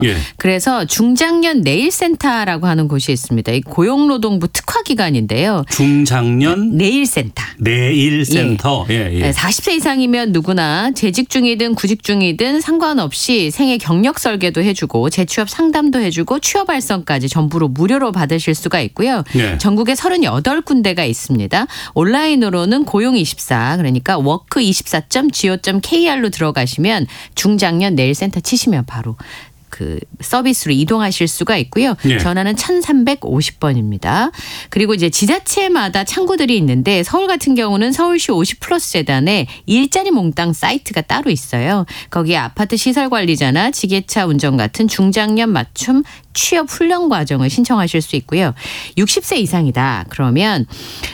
예. 그래서 중장년 내일센터라고 하는 곳이 있습니다. 이 고용노동부 특화기관인데요. 중장년 내일센터. 내일센터. 예. 40세 이상이면 누구나 재직 중이든 구직 중이든 상관없이 생애 경력 설계도 해주고 재취업 상담도 해주고 취업 발성까지 전부로 무료로 받으실 수가 있고요. 예. 전국에 38군데가 있습니다. 온라인으로는 고용24 그러니까 워크24.go.kr로 들어가시면 중장년 내일센터 치시면 바로 그 서비스로 이동하실 수가 있고요. 예. 전화는 1350번입니다. 그리고 이제 지자체마다 창구들이 있는데 서울 같은 경우는 서울시 50플러스 재단에 일자리 몽땅 사이트가 따로 있어요. 거기에 아파트 시설 관리자나 지게차 운전 같은 중장년 맞춤 취업 훈련 과정을 신청하실 수 있고요. 60세 이상이다. 그러면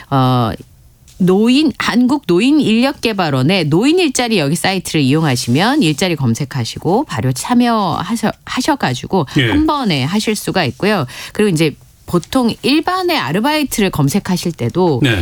한국노인인력개발원의 노인 일자리 여기 사이트를 이용하시면 일자리 검색하시고 바로 참여하셔가지고 예. 한 번에 하실 수가 있고요. 그리고 이제 보통 일반의 아르바이트를 검색하실 때도 네.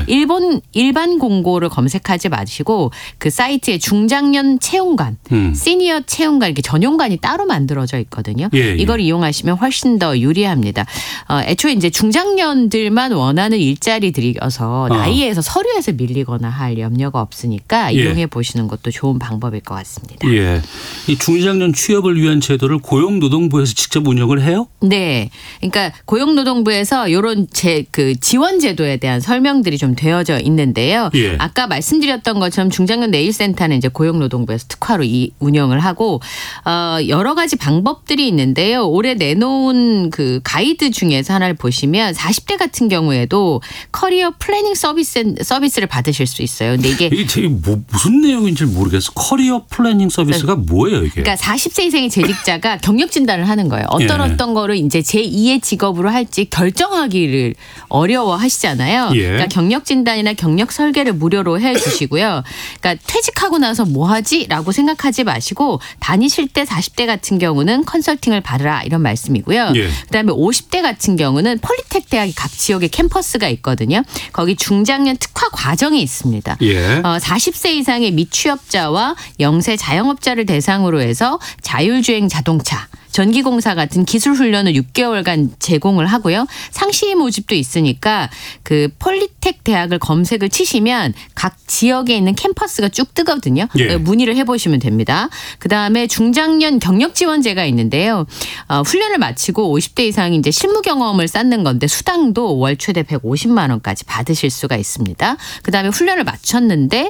일반 공고를 검색하지 마시고 그 사이트에 중장년 채용관, 시니어 채용관 이렇게 전용관이 따로 만들어져 있거든요. 예. 이걸 이용하시면 훨씬 더 유리합니다. 애초에 이제 중장년들만 원하는 일자리들이어서 나이에서 서류에서 밀리거나 할 염려가 없으니까 이용해 보시는 것도 좋은 방법일 것 같습니다. 예. 이 중장년 취업을 위한 제도를 고용노동부에서 직접 운영을 해요? 네. 그러니까 고용노동부에서 이런 지원 제도에 대한 설명들이 좀 되어져 있는데요. 예. 아까 말씀드렸던 것처럼 중장년 내일센터는 이제 고용노동부에서 특화로 운영을 하고 여러 가지 방법들이 있는데요. 올해 내놓은 그 가이드 중에서 하나를 보시면 40대 같은 경우에도 커리어 플래닝 서비스를 받으실 수 있어요. 근데 이게 되게 무슨 내용인지 모르겠어. 커리어 플래닝 서비스가 뭐예요, 이게? 그러니까 40세 이상의 재직자가 경력 진단을 하는 거예요. 어떤 거를 이제 제2의 직업으로 할지 결정하기를 어려워하시잖아요. 예. 그러니까 경력 진단이나 경력 설계를 무료로 해주시고요. 그러니까 퇴직하고 나서 뭐 하지라고 생각하지 마시고 다니실 때 40대 같은 경우는 컨설팅을 받으라 이런 말씀이고요. 예. 그다음에 50대 같은 경우는 폴리텍 대학이 각 지역에 캠퍼스가 있거든요. 거기 중장년 특화 과정이 있습니다. 예. 40세 이상의 미취업자와 영세 자영업자를 대상으로 해서 자율주행 자동차 전기공사 같은 기술 훈련을 6개월간 제공을 하고요. 상시 모집도 있으니까 그 폴리텍 대학을 검색을 치시면 각 지역에 있는 캠퍼스가 쭉 뜨거든요. 예. 문의를 해보시면 됩니다. 그다음에 중장년 경력지원제가 있는데요. 훈련을 마치고 50대 이상이 이제 실무 경험을 쌓는 건데 수당도 월 최대 150만 원까지 받으실 수가 있습니다. 그다음에 훈련을 마쳤는데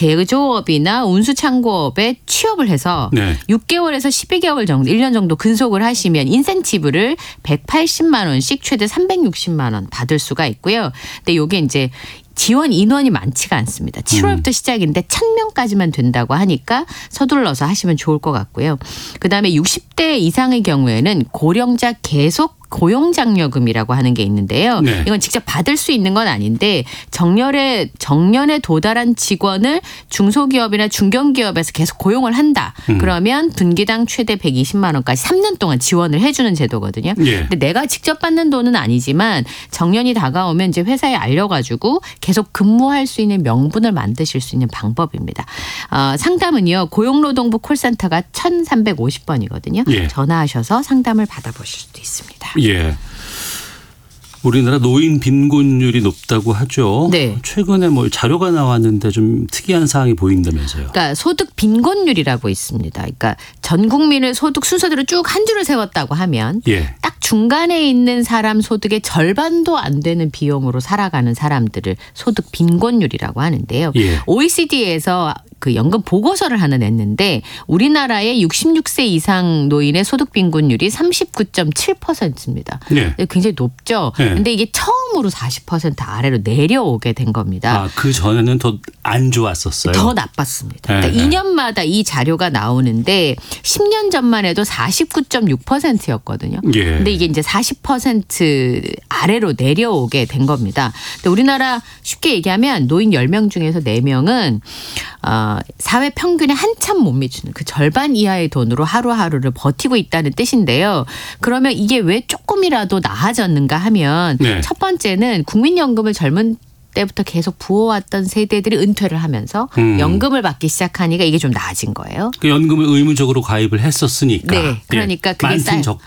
제조업이나 운수창고업에 취업을 해서 네. 6개월에서 12개월 정도 1년 정도 근속을 하시면 인센티브를 180만 원씩 최대 360만 원 받을 수가 있고요. 근데 이게 이제 지원 인원이 많지가 않습니다. 7월부터 시작인데 1,000명까지만 된다고 하니까 서둘러서 하시면 좋을 것 같고요. 그다음에 60대 이상의 경우에는 고령자 계속 고용장려금이라고 하는 게 있는데요. 네. 이건 직접 받을 수 있는 건 아닌데 정년에 도달한 직원을 중소기업이나 중견기업에서 계속 고용을 한다. 그러면 분기당 최대 120만 원까지 3년 동안 지원을 해주는 제도거든요. 예. 근데 내가 직접 받는 돈은 아니지만 정년이 다가오면 이제 회사에 알려가지고 계속 근무할 수 있는 명분을 만드실 수 있는 방법입니다. 상담은요. 고용노동부 콜센터가 1350번이거든요. 예. 전화하셔서 상담을 받아보실 수도 있습니다. 예. 우리나라 노인 빈곤율이 높다고 하죠. 네. 최근에 자료가 나왔는데 좀 특이한 사항이 보인다면서요. 그러니까 소득 빈곤율이라고 있습니다. 그러니까 전 국민을 소득 순서대로 쭉 한 줄을 세웠다고 하면 예. 딱 중간에 있는 사람 소득의 절반도 안 되는 비용으로 살아가는 사람들을 소득 빈곤율이라고 하는데요. 예. OECD에서 그 연금 보고서를 하나 냈는데 우리나라의 66세 이상 노인의 소득 빈곤율이 39.7%입니다. 네. 굉장히 높죠. 네. 근데 이게 처음으로 40% 아래로 내려오게 된 겁니다. 그 전에는 더 안 좋았었어요. 더 나빴습니다. 네. 그러니까 2년마다 이 자료가 나오는데 10년 전만 해도 49.6%였거든요. 예. 근데 이게 이제 40% 아래로 내려오게 된 겁니다. 근데 우리나라 쉽게 얘기하면 노인 10명 중에서 4명은 사회 평균에 한참 못 미치는 그 절반 이하의 돈으로 하루하루를 버티고 있다는 뜻인데요. 그러면 이게 왜 조금이라도 나아졌는가 하면 네. 첫 번째는 국민연금을 젊은 때부터 계속 부어왔던 세대들이 은퇴를 하면서 연금을 받기 시작하니까 이게 좀 나아진 거예요. 그 연금을 의무적으로 가입을 했었으니까. 네, 그러니까 그게 많든 적든